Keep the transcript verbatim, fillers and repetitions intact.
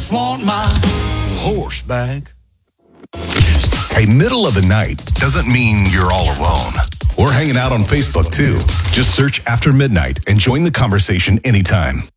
just want my horse back. Hey, middle of the night doesn't mean you're all alone. We're hanging out on Facebook too. Just search After Midnight and join the conversation anytime.